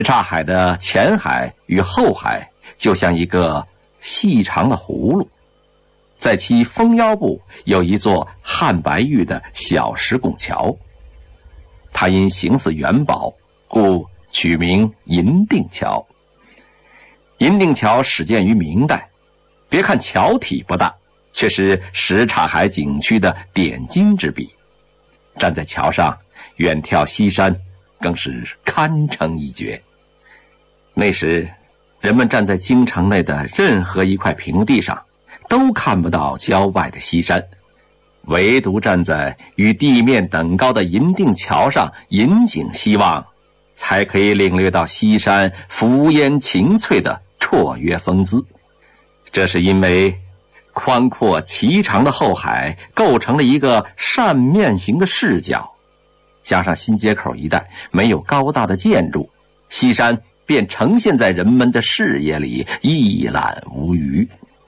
刹海的前海与后海就像一个细长的葫芦，在其封腰部有一座汉白玉的小石拱桥，它因形似元宝，故取名银锭桥。银锭桥始建于明代，别看桥体不大，却是什刹海景区的点睛之笔。站在桥上远眺西山，更是堪称一绝。那时人们站在京城内的任何一块平地上，都看不到郊外的西山，唯独站在与地面等高的银锭桥上引颈西望，才可以领略到西山浮烟晴翠的绰约风姿。这是因为宽阔颀长的后海构成了一个扇面形的视角，加上新街口一带没有高大的建筑，西山便呈现在人们的视野里，一览无余。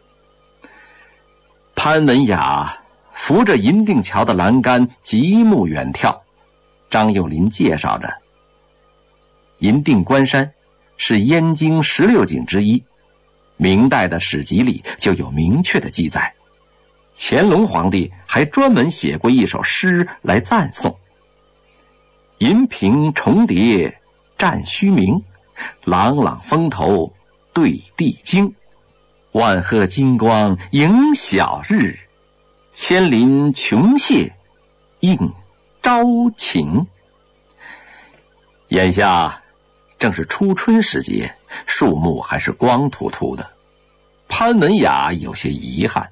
潘文雅扶着银锭桥的栏杆极目远眺，张幼霖介绍着，银锭关山是燕京16景之一，明代的史籍里就有明确的记载，乾隆皇帝还专门写过一首诗来赞颂：银屏重叠占虚名，朗朗峰头对地经，万壑金光迎晓日，千林琼榭映朝晴。眼下正是初春时节，树木还是光秃秃的。潘文雅有些遗憾，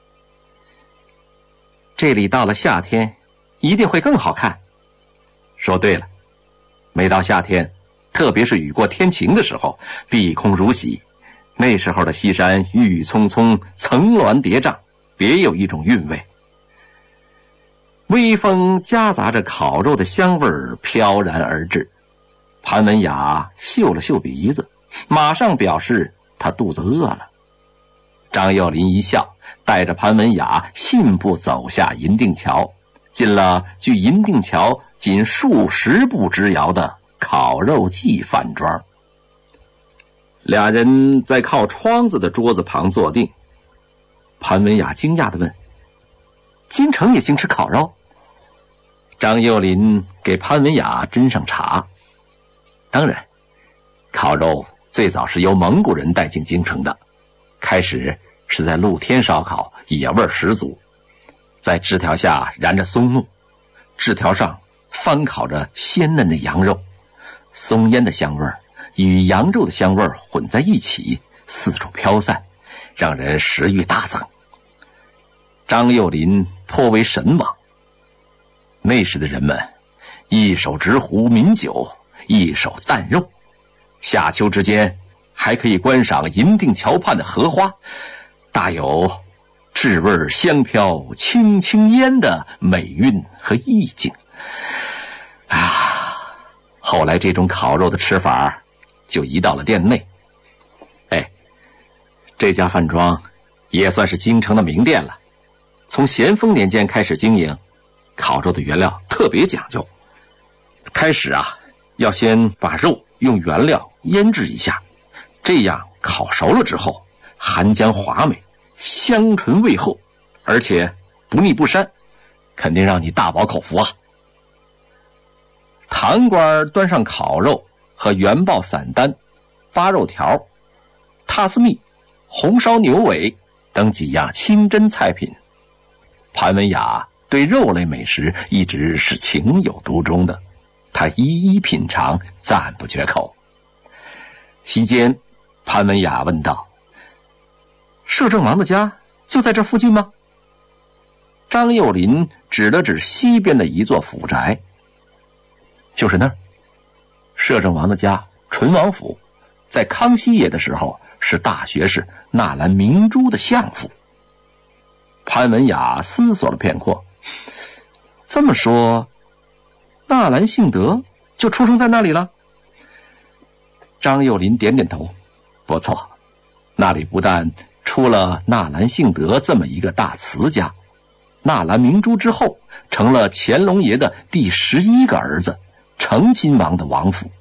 这里到了夏天一定会更好看。说对了，每到夏天，特别是雨过天晴的时候，碧空如洗，那时候的西山郁郁葱葱，层峦叠嶂，别有一种韵味。微风夹杂着烤肉的香味飘然而至，潘文雅嗅了嗅鼻子，马上表示他肚子饿了。张幼霖一笑，带着潘文雅信步走下银锭桥，进了距银锭桥仅数十步之遥的烤肉记饭庄。俩人在靠窗子的桌子旁坐定，潘文雅惊讶地问：京城也兴吃烤肉？张幼霖给潘文雅斟上茶。当然，烤肉最早是由蒙古人带进京城的，开始是在露天烧烤，野味十足。在枝条下燃着松木，枝条上翻烤着鲜嫩的羊肉，松烟的香味与羊肉的香味混在一起，四处飘散，让人食欲大增。张幼霖颇为神往。那时的人们一手执壶抿酒，一手啖肉，夏秋之间还可以观赏银锭桥畔的荷花，大有至味香飘轻轻烟的美韵和意境啊！后来这种烤肉的吃法就移到了店内。这家饭庄也算是京城的名店了，从咸丰年间开始经营，烤肉的原料特别讲究。开始要先把肉用原料腌制一下，这样烤熟了之后，含浆滑美，香醇味厚，而且不腻不膻，肯定让你大饱口福啊！堂官端上烤肉和元爆散丹、八肉条、塔斯蜜、红烧牛尾等几样清真菜品。潘文雅对肉类美食一直是情有独钟的，他一一品尝，赞不绝口。席间，潘文雅问道：摄政王的家就在这附近吗？张幼霖指了指西边的一座府宅：就是那儿。摄政王的家淳王府，在康熙爷的时候是大学士纳兰明珠的相府。潘文雅思索了片刻，这么说，纳兰性德就出生在那里了？张幼霖点点头，不错，那里不但出了纳兰性德这么一个大慈家，纳兰明珠之后成了乾隆爷的第11个儿子，成亲王的王府。